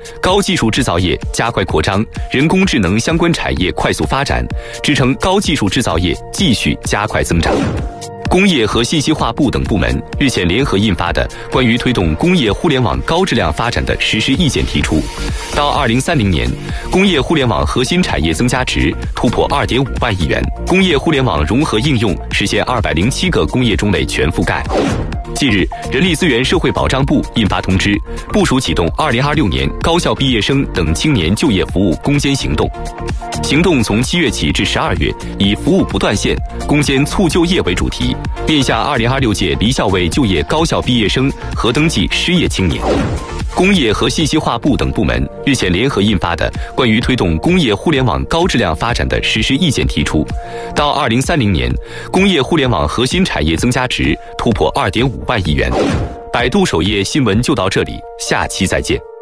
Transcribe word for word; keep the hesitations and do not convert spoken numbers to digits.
高技术制造业加快扩张，人工智能相关产业快速发展，支撑高技术制造业继续加快增长。工业和信息化部等部门日前联合印发的《关于推动工业互联网高质量发展的实施意见》提出，到二零三零年，工业互联网核心产业增加值突破二点五万亿元，工业互联网融合应用实现二百零七个工业种类全覆盖。近日，人力资源社会保障部印发通知，部署启动二零二六年高校毕业生等青年就业服务攻坚行动。行动从七月起至十二月，以服务不断线、攻坚促就业为主题，面向二零二六届离校未就业高校毕业生和登记失业青年。工业和信息化部等部门日前联合印发的《关于推动工业互联网高质量发展的实施意见》提出，到二零三零年，工业互联网核心产业增加值突破二点五万亿元。百度首页新闻就到这里，下期再见。